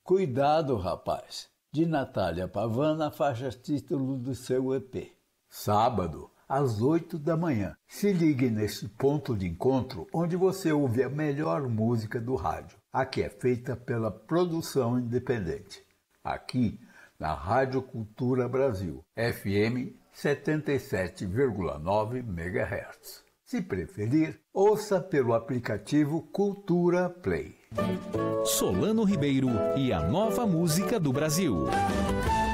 Cuidado, Rapaz, de Natália Pavana, faixa título do seu EP. Sábado, às 8 da manhã. Se ligue nesse ponto de encontro onde você ouve a melhor música do rádio. Aqui é feita pela produção independente. Aqui, na Rádio Cultura Brasil, FM 77,9 MHz. Se preferir, ouça pelo aplicativo Cultura Play. Solano Ribeiro e a nova música do Brasil.